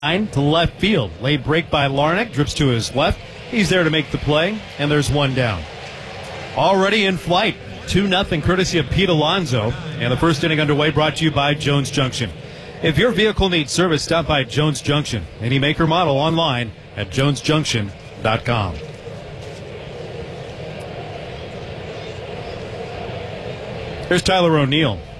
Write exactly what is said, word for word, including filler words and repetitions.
to left field. Late break by Larnach, drips to his left. He's there to make the play, and there's one down. Already in flight, two nothing courtesy of Pete Alonso, and the first inning underway brought to you by Jones Junction. If your vehicle needs service, stop by Jones Junction. Any maker model online at jones junction dot com. Here's Tyler O'Neill.